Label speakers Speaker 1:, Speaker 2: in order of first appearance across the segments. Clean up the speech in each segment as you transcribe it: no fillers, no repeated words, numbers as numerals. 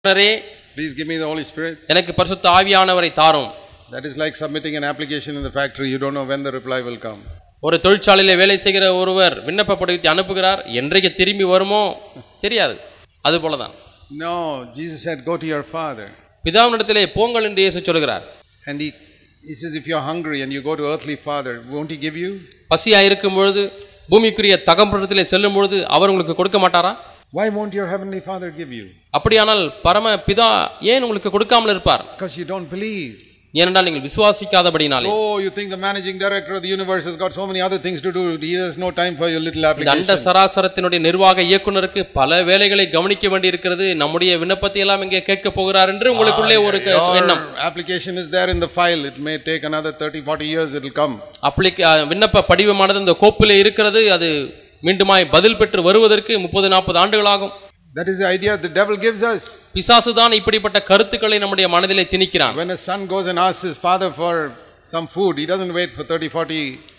Speaker 1: Please give me the Holy Spirit.
Speaker 2: எனக்கு பரிசுத்த ஆவியானவரை தாரும்.
Speaker 1: That is like submitting an application in the factory. You don't know when the reply will come.
Speaker 2: ஒரு தொழிற்சாலையிலே வேலை செய்கிற ஒருவர் விண்ணப்ப படிவத்தை அனுப்புகிறார், என்றைக்கு திரும்பி வருமோ தெரியாது. அது போலதான்.
Speaker 1: No, Jesus said, go to your father.
Speaker 2: பிதாவினிடத்திலே போங்கள் என்று இயேசு சொல்கிறார்.
Speaker 1: And he says, if you are hungry and you go to earthly father, won't he give you?
Speaker 2: பசியா இருக்கும் பொழுது பூமிக்குரிய தகப்பனிடத்திலே செல்லும் பொழுது அவர் உங்களுக்கு கொடுக்க மாட்டாரா?
Speaker 1: Why won't your heavenly father give you?
Speaker 2: அப்படியானால் பரம பிதா ஏன் உங்களுக்கு கொடுக்காமல் இருப்பார்?
Speaker 1: Because you don't believe.
Speaker 2: ஏனென்றால் நீங்கள் விசுவாசிக்காதபடினாலே.
Speaker 1: Oh, you think the managing director of the universe has got so many other things to do. He has no time for your little application.
Speaker 2: அண்ட சராசரத்தினுடைய நிர்வாக இயக்குனருக்கு பல வேலைகளை கவனிக்க வேண்டி இருக்கிறது, நம்முடைய விண்ணப்பத்தை எல்லாம் இங்கே கேட்க போகிறார் என்று உங்களுக்குள்ளே ஒரு எண்ணம்.
Speaker 1: Application is there in the file. It may take another 30-40 years, it will come.
Speaker 2: விண்ணப்ப படிவமானது இந்த கோப்பிலே இருக்கிறது, அது மீண்டுமாய் பதில் பெற்று வருவதற்கு 30-40 ஆண்டுகள் ஆகும்.
Speaker 1: That is the idea the devil gives us.
Speaker 2: பிசாசுதான் இப்படிப்பட்ட கருத்துக்களை நம்முடைய மனதிலே திணிக்கிறான்.
Speaker 1: When a son goes and asks his father for some food, he doesn't wait for 30-40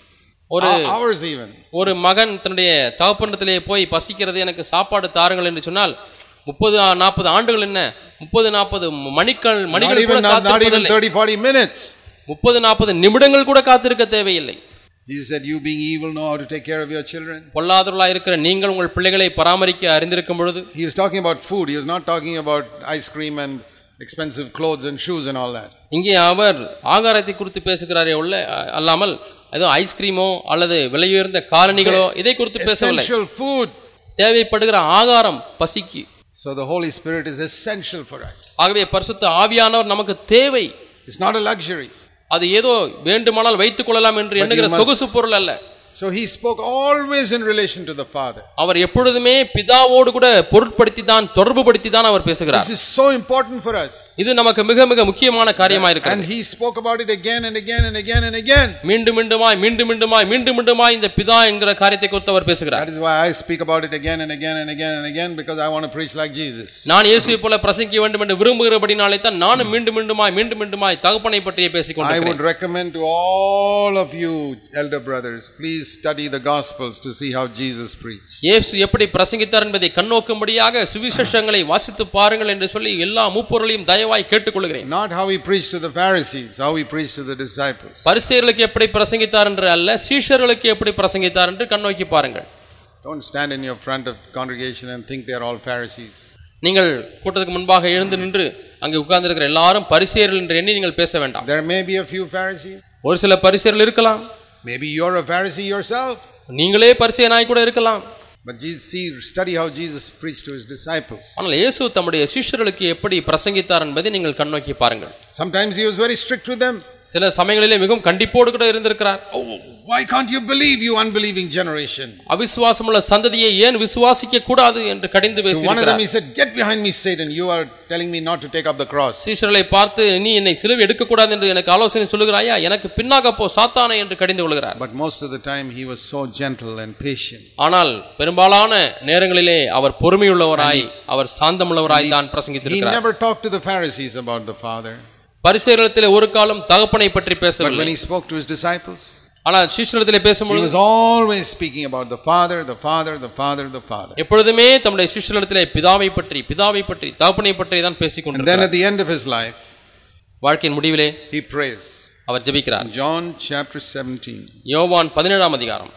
Speaker 1: hours even.
Speaker 2: ஒரு மகன் தன்னுடைய தகப்பனிடத்திலே போய் பசிக்கிறது, எனக்கு சாப்பாடு தாருங்கள் என்று சொன்னால் 30-40 ஆண்டுகள் என்ன, 30-40 மணிகள் கூட காத்திருப்பதில்லை.
Speaker 1: 30-40 minutes.
Speaker 2: 30-40 நிமிடங்கள் கூட காத்திருக்க தேவையில்லை.
Speaker 1: Jesus said, you being evil know how to take care of your children.
Speaker 2: பொல்லாதவர்களாய் இருக்கிற நீங்கள் உங்கள் பிள்ளைகளை பராமரிக்க அறிந்திருக்கும் பொழுது.
Speaker 1: He was talking about food. He was not talking about ice cream and expensive clothes and shoes and all that.
Speaker 2: இங்கே அவர் ஆகாரத்தை குறித்து பேசுகிறாரே அல்லாமல் ஏதோ ஐஸ்கிரீமோ அல்லது விலையுயர்ந்த காலணிகளோ இதை குறித்து பேசவில்லை.
Speaker 1: Essential food.
Speaker 2: தேவைப்படுகிற ஆகாரம் பசிக்கு.
Speaker 1: So the Holy Spirit is essential for us.
Speaker 2: ஆகவே பரிசுத்த ஆவியானவர் நமக்கு தேவை.
Speaker 1: It's not a luxury.
Speaker 2: அது ஏதோ வேண்டுமானால் வைத்துக் கொள்ளலாம் என்று எண்ணுகிற சொகுசு பொருள் அல்ல.
Speaker 1: So he spoke always in relation to the Father.
Speaker 2: அவர் எப்பொழுதுமே பிதாவோடு கூட பொருட்படுத்தி தான் தொடர்பு படுத்தி தான் அவர் பேசுகிறார்.
Speaker 1: This is so important for us.
Speaker 2: இது நமக்கு மிக மிக முக்கியமான காரியமாக இருக்கிறது.
Speaker 1: And he spoke about it again and again and again and again.
Speaker 2: மீண்டும் மீண்டுமாய் இந்த பிதா என்கிற காரியத்தை குறித்து அவர் பேசுகிறார்.
Speaker 1: That is why I speak about it again and again and again and again, because I want to preach like Jesus.
Speaker 2: நான் இயேசுவை போல பிரசங்கிக்க வேண்டும் என்று விரும்புகிறபடினாலே தான் நானும் மீண்டும் மீண்டுமாய் தகப்பனை பற்றியே பேசிக் கொண்டிருக்கிறேன்.
Speaker 1: I would recommend to all of you elder brothers, please study the gospels to see how Jesus preached.
Speaker 2: இயேசு எப்படி பிரசங்கித்தார் என்பதை கண்ணோக்கும்படியாக சுவிசேஷங்களை வாசித்து பாருங்கள் என்று சொல்லி எல்லா மூப்பொருளையும் தயவாய் கேட்டுக்கொள்கிறேன்.
Speaker 1: Not how he preached to the Pharisees, how he preached to the disciples.
Speaker 2: பரிசேயர்களுக்கு எப்படி பிரசங்கித்தார் என்று அல்ல, சீஷர்களுக்கு எப்படி பிரசங்கித்தார் என்று கண்ணோக்கி பாருங்கள்.
Speaker 1: Don't stand in your front of congregation and think they are all Pharisees.
Speaker 2: நீங்கள் கூட்டத்துக்கு முன்பாக எழுந்து நின்று அங்கே உட்கார்ந்திருக்கிற எல்லாரும் பரிசேயர்கள் என்று எண்ணி நீங்கள் பேச வேண்டாம்.
Speaker 1: There may be a few Pharisees.
Speaker 2: ஒரு சில பரிசேயர்கள் இருக்கலாம்.
Speaker 1: Maybe you're a Pharisee yourself.
Speaker 2: நீங்களே பரிசேயனாய் கூட இருக்கலாம்.
Speaker 1: But study how Jesus preached to his disciples.
Speaker 2: ஆனால் இயேசு தம்முடைய சீஷர்களுக்கு எப்படி பிரசங்கித்தார் என்பதை நீங்கள் கண்ணோக்கி பாருங்கள்.
Speaker 1: Sometimes he was very strict with them.
Speaker 2: சில சமயங்களிலே மிகவும் கண்டிப்போடு கூட இருந்திருக்கிறார்.
Speaker 1: Why can't you believe, you unbelieving generation?
Speaker 2: அவிசுவாசமுள்ள சந்ததியை ஏன் விசுவாசிக்க கூடாது என்று கடிந்து பேசினார்.
Speaker 1: One of them he said, get behind me Satan, you are telling me not to take up the cross.
Speaker 2: சீஷர்களை பார்த்து நீ என்னை சிலுவை எடுக்க கூடாது என்று எனக்கு ஆலோசனை சொல்லுகிறாயா, எனக்கு பின்னாக போ சாத்தானே என்று கடிந்து கொள்கிறார்.
Speaker 1: But most of the time he was so gentle and patient.
Speaker 2: ஆனால் பெரும்பாலான நேரங்களிலே அவர் பொறுமையுள்ளவராய் அவர் சாந்தமுள்ளவராய் தான் பிரசங்கித்திருக்கிறார்.
Speaker 1: He never talked to the Pharisees about the Father.
Speaker 2: பரிசேயர்களிடத்திலே ஒரு காலம் தகப்பனை பற்றி பேசவில்லை.
Speaker 1: But when he spoke to his disciples,
Speaker 2: ஆனால் சீஷர்களிடத்திலே பேசும்போது
Speaker 1: he was always speaking about the Father, the Father, the Father, the Father.
Speaker 2: எப்பொழுதுமே தம்முடைய சீஷர்களிடத்திலே பிதாவை பற்றி தகப்பனை பற்றி தான் பேசிக் கொண்டிருந்தார்.
Speaker 1: And then at the end of his life,
Speaker 2: வாழ்க்கையின் முடிவிலே
Speaker 1: he prays.
Speaker 2: அவர் ஜெபிக்கிறார்.
Speaker 1: John chapter 17.
Speaker 2: யோவான் 17ஆம் அதிகாரம்.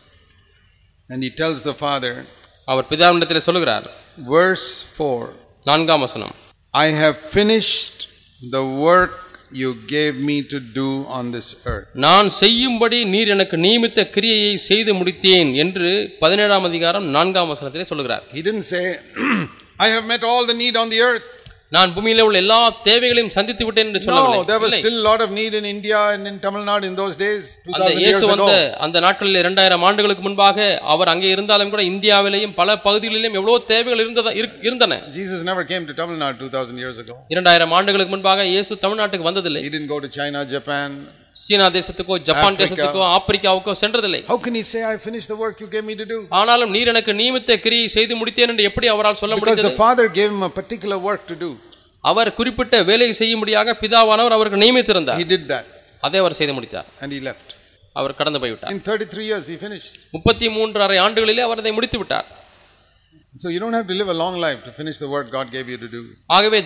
Speaker 1: And he tells the Father,
Speaker 2: அவர் பிதாவினிடத்திலே சொல்லுகிறார்.
Speaker 1: Verse 4.
Speaker 2: 4ஆம் வசனம்.
Speaker 1: I have finished the work you gave me to do on this earth.
Speaker 2: நான் செய்யும்படி நீர் எனக்கு நியமித்த கிரியையை செய்து முடித்தேன் என்று 17ஆம் அதிகாரம் 4ஆம் வசனத்திலே சொல்கிறார்.
Speaker 1: He didn't say I have met all the need on the earth.
Speaker 2: நான் பூமியிலே உள்ள எல்லா தேவைகளையும் சந்தித்து விட்டேன் என்று சொல்லவில்லை.
Speaker 1: No, there was still a lot of need in India and in Tamil Nadu in those days, 2000 years ago.
Speaker 2: அந்த நாட்களில் 2000 ஆண்டுகளுக்கு முன்பாக அவர் அங்கே இருந்தாலும் கூட இந்தியாவிலேயும் பல பகுதிகளிலும் எவ்வளவு தேவைகள் இருந்தன.
Speaker 1: Jesus never came to Tamil Nadu 2000 years ago.
Speaker 2: 2000 ஆண்டுகளுக்கு முன்பாக இயேசு தமிழ்நாட்டுக்கு வந்ததில்லை.
Speaker 1: He didn't go to China, Japan,
Speaker 2: China தேசத்துக்கோ Japan தேசத்துக்கோ ஆப்பிரிக்காவுக்கோ சென்றதில்லை.
Speaker 1: How can he say I finished the work you gave me to do?
Speaker 2: ஆனாலும் நீர் எனக்கு நியமித்த கிரியை செய்து முடித்தேன் என்று எப்படி அவரால் சொல்ல முடிந்தது?
Speaker 1: Because the Father gave him a particular work to do.
Speaker 2: அவர் குறிப்பிட்ட வேலையை செய்யும்படியாக பிதாவானவர் அவருக்கு நியமித்திருந்தார்.
Speaker 1: He did that.
Speaker 2: அதை அவர் செய்து முடித்தார்.
Speaker 1: And he left.
Speaker 2: அவர் கடந்து போய்விட்டார்.
Speaker 1: In 33 years he finished.
Speaker 2: 33 1/2 ஆண்டுகளிலே அவர் அதை முடித்து விட்டார்.
Speaker 1: So you don't have to live a long life to finish the work God gave you to do.
Speaker 2: ஆகவே